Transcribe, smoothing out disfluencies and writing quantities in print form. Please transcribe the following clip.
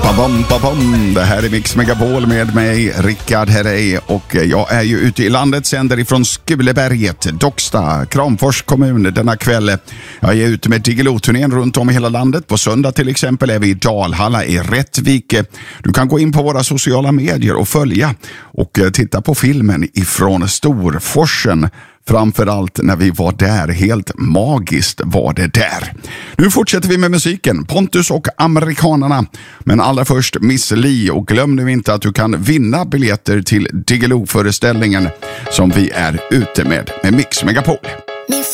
Det här är Mix Megapol med mig, Rickard Herrey, och jag är ju ute i landet, sänder ifrån Skuleberget, Docksta, Kramfors kommun denna kväll. Jag är ute med Diggiloo-turnén runt om i hela landet. På söndag till exempel är vi i Dalhalla i Rättvik. Du kan gå in på våra sociala medier och följa och titta på filmen ifrån Storforsen. Framförallt när vi var där, helt magiskt var det där. Nu fortsätter vi med musiken, Pontus och amerikanerna. Men allra först Miss Li, och glöm nu inte att du kan vinna biljetter till Diggiloo-föreställningen som vi är ute med Mix Megapol.